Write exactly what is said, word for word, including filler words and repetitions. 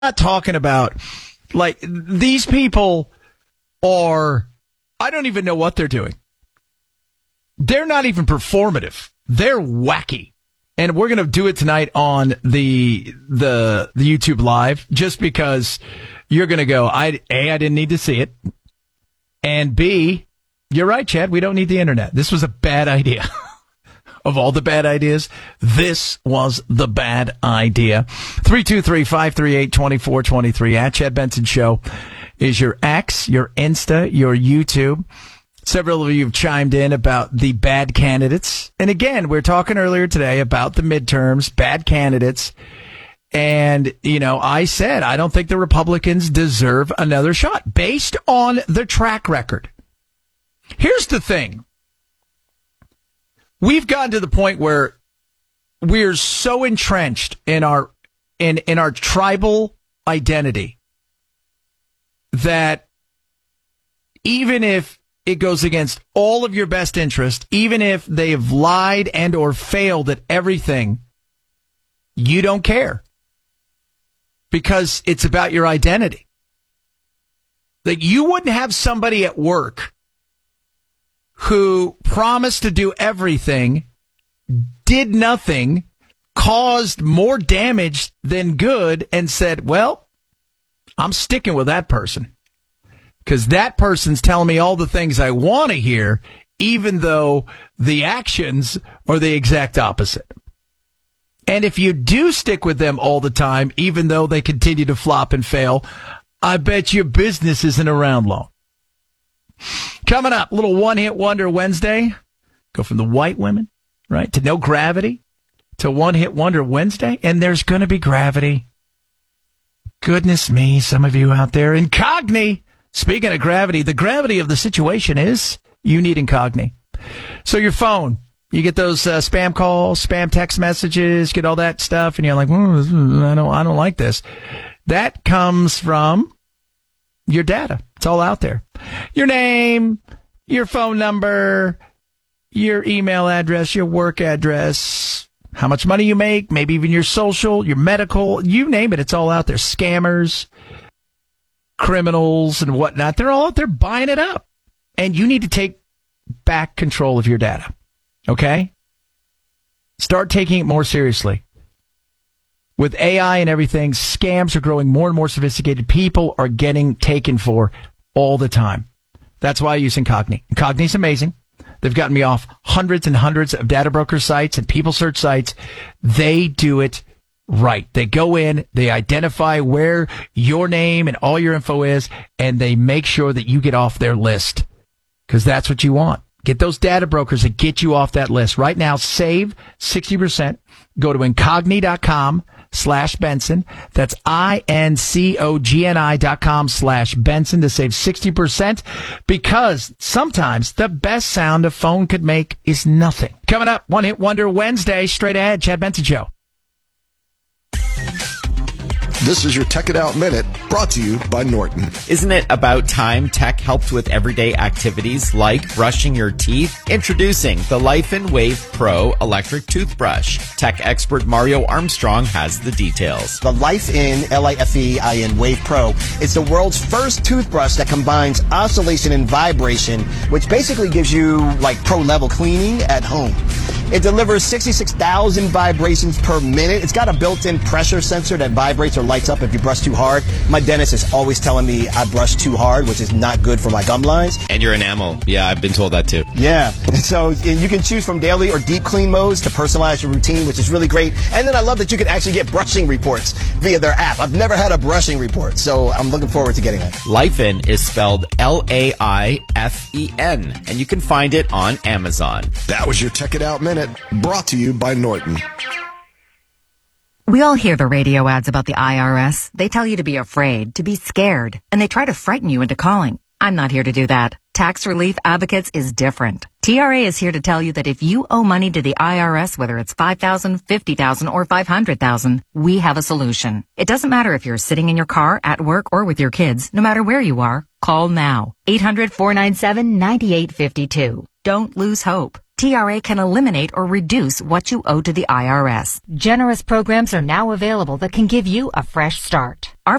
not talking about, like, these people are, I don't even know what they're doing. They're not even performative. They're wacky. And we're going to do it tonight on the, the, the YouTube Live, just because you're going to go, I, A, I didn't need to see it. And B, you're right, Chad, we don't need the internet. This was a bad idea. Of all the bad ideas, this was the bad idea. three two three, five three eight, two four two three at Chad Benson Show is your X, your Insta, your YouTube. Several of you have chimed in about the bad candidates. And again, we were talking earlier today about the midterms, bad candidates. And, you know, I said, I don't think the Republicans deserve another shot based on the track record. Here's the thing. We've gotten to the point where we're so entrenched in our, in, in our tribal identity that even if it goes against all of your best interest, even if they've lied and or failed at everything, you don't care because it's about your identity. That you wouldn't have somebody at work who promised to do everything, did nothing, caused more damage than good, and said, well, I'm sticking with that person. Because that person's telling me all the things I want to hear, even though the actions are the exact opposite. And if you do stick with them all the time, even though they continue to flop and fail, I bet your business isn't around long. Coming up, a little one-hit wonder Wednesday. Go from the white women, right, to no gravity, to one-hit wonder Wednesday. And there's going to be gravity. Goodness me, some of you out there. Incogni. Speaking of gravity, the gravity of the situation is you need Incogni. So your phone, you get those uh, spam calls, spam text messages, get all that stuff, and you're like, mm, I don't, I don't like this. That comes from your data. It's all out there. Your name, your phone number, your email address, your work address, how much money you make, maybe even your social, your medical, you name it. It's all out there. Scammers, criminals, and whatnot. They're all out there buying it up. And you need to take back control of your data. Okay? Start taking it more seriously. With A I and everything, scams are growing more and more sophisticated. People are getting taken for all the time. That's why I use Incogni. Incogni is amazing. They've gotten me off hundreds and hundreds of data broker sites and people search sites. They do it right. They go in, they identify where your name and all your info is, and they make sure that you get off their list. Because that's what you want. Get those data brokers that get you off that list. Right now, save sixty percent. Go to Incogni.com slash Benson. That's I-N-C-O-G-N-I dot com slash Benson to save sixty percent, because sometimes the best sound a phone could make is nothing. Coming up, One Hit Wonder Wednesday, straight ahead, Chad Benson Show. This is your Tech It Out Minute, brought to you by Norton. Isn't it about time tech helped with everyday activities like brushing your teeth? Introducing the Life in Wave Pro electric toothbrush. Tech expert Mario Armstrong has the details. The Life In, L I F E I N Wave Pro, is the world's first toothbrush that combines oscillation and vibration, which basically gives you like pro-level cleaning at home. It delivers sixty-six thousand vibrations per minute. It's got a built-in pressure sensor that vibrates or lights up if you brush too hard. My dentist is always telling me I brush too hard, which is not good for my gum lines. And your enamel. Yeah, I've been told that too. Yeah. So you can choose from daily or deep clean modes to personalize your routine, which is really great. And then I love that you can actually get brushing reports via their app. I've never had a brushing report, so I'm looking forward to getting it. Life In is spelled L A I F E N, and you can find it on Amazon. That was your Tech It Out Minute, brought to you by Norton. We all hear the radio ads about the I R S. They tell you to be afraid, to be scared, and they try to frighten you into calling. I'm not here to do that. Tax Relief Advocates is different. T R A is here to tell you that if you owe money to the I R S, whether it's five thousand dollars, fifty thousand dollars, or five hundred thousand dollars, we have a solution. It doesn't matter if you're sitting in your car, at work, or with your kids. No matter where you are, call now. eight hundred, four nine seven, nine eight five two. Don't lose hope. T R A can eliminate or reduce what you owe to the I R S. Generous programs are now available that can give you a fresh start. Our